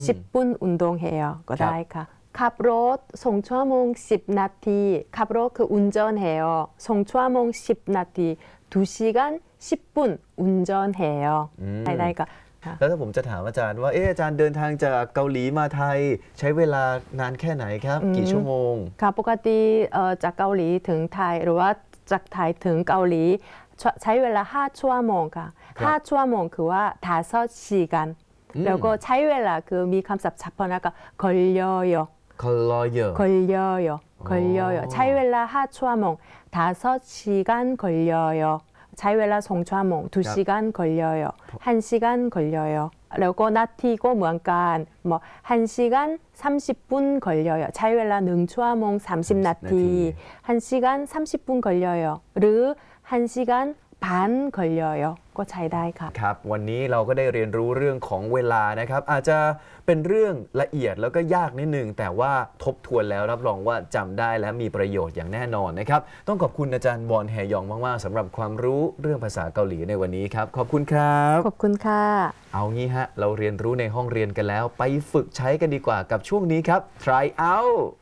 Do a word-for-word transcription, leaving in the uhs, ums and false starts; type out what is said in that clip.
สิบ분운동해요ก็ได้ค่ะขับรถสองชั่วโมงสิบนาทีขับรถคือ운전해요สองชั่วโมงสิบนาที두 시간 십 분 운전해요ได้ได้ค่ะแล้วถ้าผมจะถามอาจารย์ว่าเอออาจารย์เดินทางจากเกาหลีมาไทยใช้เวลานานแค่ไหนครับกี่ชั่วโมงค่ะปกติจากเกาหลีถึงไทยหรือว่าจากไทยถึงเกาหลีใช้เวลาห้าชั่วโมงค่ะห้าชั่วโมงคือว่า다섯 시간แล้วก็ใช้เวลาคือมีคำศัพท์เฉพาะนะคะ걸려요 걸려요 걸려요 걸려요ใช้เวลาห้าชั่วโมง다섯 시간 걸려요ใช้เวลาสองชั่วโมง두 시간 걸려요 한 시간 걸려요แล้วก็นาทีก็เหมือนกัน뭐한 시간 삼십 분 걸려요ใช้เวลาหนึ่งชั่วโมงสามสิบนาที한 시간 삼십 분 걸려요หรือ한 시간 반 걸려요ก็ใช้ได้ค่ะครับวันนี้เราก็ได้เรียนรู้เรื่องของเวลานะครับอาจจะเป็นเรื่องละเอียดแล้วก็ยากนิดนึงแต่ว่าทบทวนแล้วรับรองว่าจำได้และมีประโยชน์อย่างแน่นอนนะครับต้องขอบคุณอาจารย์วอนแฮยองมากๆสำหรับความรู้เรื่องภาษาเกาหลีในวันนี้ครับขอบคุณครับขอบคุณค่ะเอางี้ฮะเราเรียนรู้ในห้องเรียนกันแล้วไปฝึกใช้กันดีกว่ากับช่วงนี้ครับ try out